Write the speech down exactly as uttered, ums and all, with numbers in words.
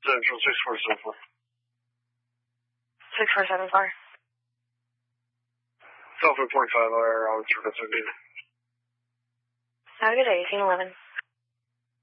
Central six four seven four. six four seven four. Alpha point five, I'll answer. That's okay. Have a good day, eighteen eleven.